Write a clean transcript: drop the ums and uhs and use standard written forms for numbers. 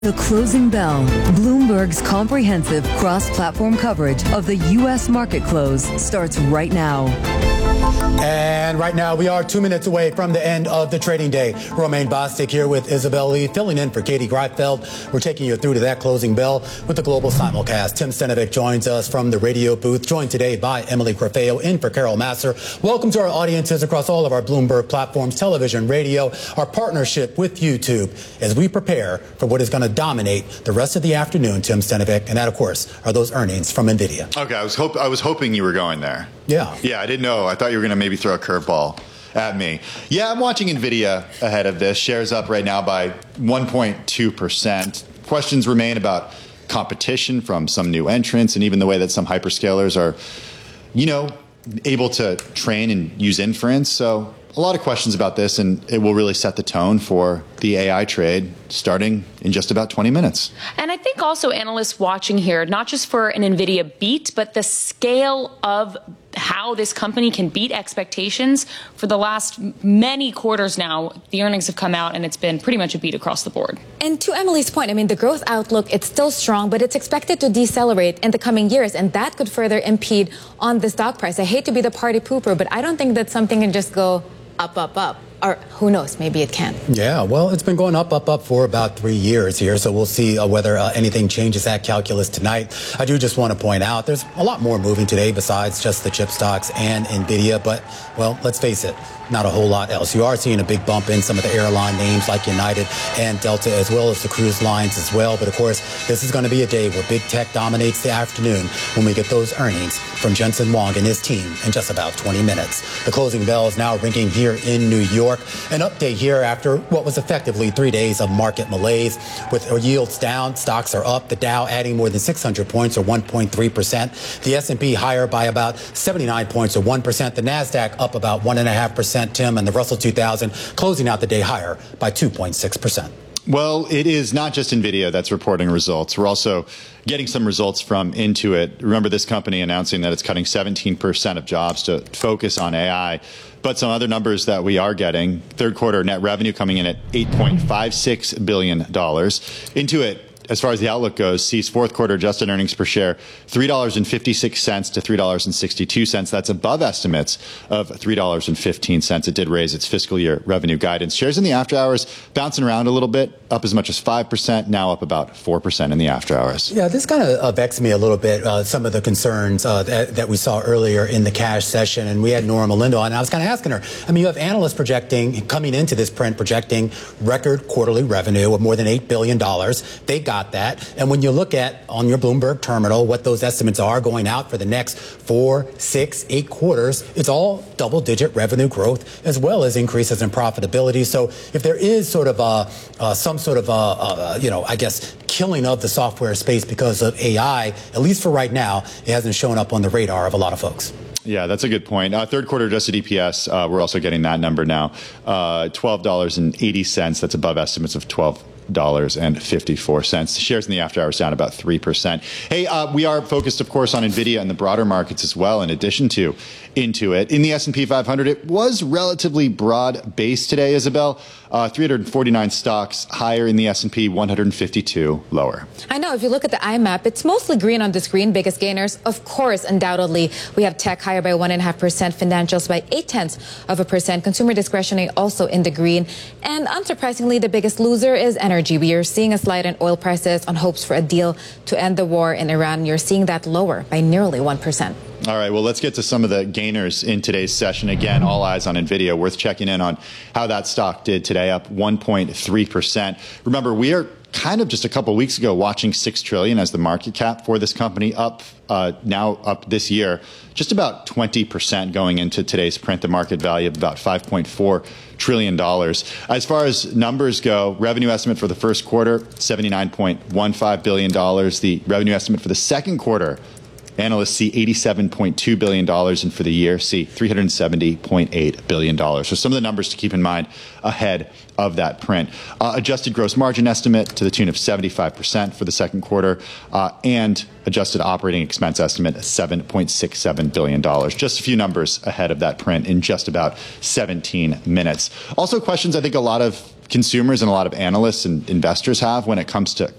The Closing Bell, Bloomberg's comprehensive cross-platform coverage of the U.S. market close starts right now. And right now, we are 2 minutes away from the end of the trading day. Romaine Bostick here with Isabel Lee, filling in for Katie Greifeld. We're taking you through to that closing bell with the global simulcast. Tim Stenovic joins us from the radio booth, joined today by Emily Corfeo, in for Carol Masser. Welcome to our audiences across all of our Bloomberg platforms, television, radio, our partnership with YouTube, as we prepare for what is going to dominate the rest of the afternoon, Tim Stenovic. And that, of course, are those earnings from NVIDIA. Okay, I was hoping you were going there. Yeah. Yeah, I didn't know. I thought you were going to maybe throw a curveball at me. Yeah, I'm watching NVIDIA ahead of this. Shares up right now by 1.2%. Questions remain about competition from some new entrants and even the way that some hyperscalers are, able to train and use inference. So a lot of questions about this, and it will really set the tone for the AI trade starting in just about 20 minutes. And I think also analysts watching here, not just for an NVIDIA beat, but the scale of how this company can beat expectations. For the last many quarters now, the earnings have come out and it's been pretty much a beat across the board. And to Emily's point, the growth outlook, it's still strong, but it's expected to decelerate in the coming years, and that could further impede on the stock price. I hate to be the party pooper, but I don't think that something can just go up, up, up. Or who knows, maybe it can. Yeah, well, it's been going up, up, up for about 3 years here, so we'll see whether anything changes that calculus tonight. I do just want to point out there's a lot more moving today besides just the chip stocks and NVIDIA, but, well, let's face it, not a whole lot else. You are seeing a big bump in some of the airline names like United and Delta, as well as the cruise lines as well. But, of course, this is going to be a day where big tech dominates the afternoon when we get those earnings from Jensen Huang and his team in just about 20 minutes. The closing bell is now ringing here in New York. An update here after what was effectively 3 days of market malaise. With yields down, stocks are up. The Dow adding more than 600 points or 1.3%. The S&P higher by about 79 points or 1%. The NASDAQ up about 1.5%, Tim, and the Russell 2000 closing out the day higher by 2.6%. Well, it is not just NVIDIA that's reporting results. We're also getting some results from Intuit. Remember this company announcing that it's cutting 17% of jobs to focus on AI. But some other numbers that we are getting, third quarter net revenue coming in at $8.56 billion. Intuit, as far as the outlook goes, sees fourth quarter adjusted earnings per share $3.56 to $3.62. That's above estimates of $3.15. It did raise its fiscal year revenue guidance. Shares in the after hours bouncing around a little bit, up as much as 5%, now up about 4% in the after hours. Yeah, this kind of vexed me a little bit, some of the concerns that we saw earlier in the cash session. And we had Nora Malindo on, and I was kind of asking her, you have analysts projecting, coming into this print, projecting record quarterly revenue of more than $8 billion. They got that. And when you look at on your Bloomberg terminal what those estimates are going out for the next 4, 6, 8 quarters, it's all double-digit revenue growth as well as increases in profitability. So if there is sort of some sort of I guess killing of the software space because of AI, at least for right now, it hasn't shown up on the radar of a lot of folks. Yeah, that's a good point. Third quarter adjusted EPS, we're also getting that number now, $12.80. That's above estimates of $12.54. Shares in the after hours down about 3%. Hey, we are focused, of course, on NVIDIA and the broader markets as well, in addition to Intuit. In the S&P 500, it was relatively broad-based today, Isabel. 349 stocks higher in the S&P, 152 lower. I know. If you look at the IMAP, it's mostly green on the screen. Biggest gainers, of course, undoubtedly. We have tech higher by 1.5%, financials by 0.8%, consumer discretionary also in the green. And unsurprisingly, the biggest loser is energy. We are seeing a slide in oil prices on hopes for a deal to end the war in Iran. You're seeing that lower by nearly 1%. All right, well, let's get to some of the gainers in today's session. Again, all eyes on NVIDIA. Worth checking in on how that stock did today, up 1.3%. Remember, we are kind of just a couple weeks ago watching $6 trillion as the market cap for this company, up now up this year, just about 20% going into today's print, the market value of about $5.4 trillion. As far as numbers go, revenue estimate for the first quarter, $79.15 billion. The revenue estimate for the second quarter, analysts see $87.2 billion, and for the year see $370.8 billion. So some of the numbers to keep in mind ahead of that print. Adjusted gross margin estimate to the tune of 75% for the second quarter, and adjusted operating expense estimate $7.67 billion. Just a few numbers ahead of that print in just about 17 minutes. Also questions I think a lot of consumers and a lot of analysts and investors have when it comes to